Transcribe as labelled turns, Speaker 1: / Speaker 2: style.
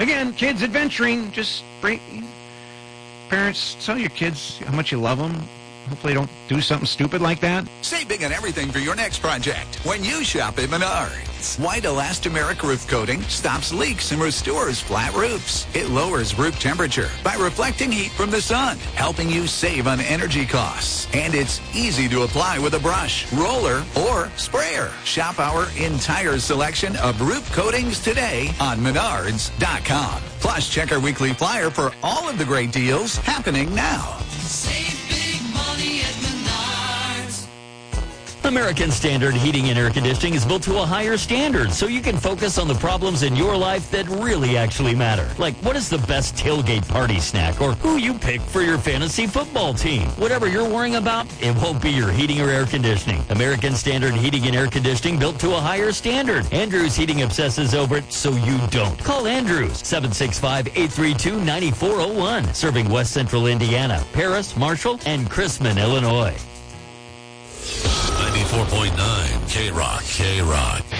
Speaker 1: Again, kids adventuring, just parents, tell your kids how much you love them. Hopefully they don't do something stupid like that.
Speaker 2: Save big on everything for your next project when you shop at Menards. White elastomeric roof coating stops leaks and restores flat roofs. It lowers roof temperature by reflecting heat from the sun, helping you save on energy costs. And it's easy to apply with a brush, roller, or sprayer. Shop our entire selection of roof coatings today on Menards.com. Plus, check our weekly flyer for all of the great deals happening now.
Speaker 3: Save big money at Menards.
Speaker 4: American Standard Heating and Air Conditioning is built to a higher standard so you can focus on the problems in your life that really actually matter. Like, what is the best tailgate party snack, or who you pick for your fantasy football team? Whatever you're worrying about, it won't be your heating or air conditioning. American Standard Heating and Air Conditioning built to a higher standard. Andrews Heating obsesses over it so you don't. Call Andrews, 765-832-9401. Serving West Central Indiana, Paris, Marshall, and Chrisman, Illinois.
Speaker 5: 94.9 K-Rock.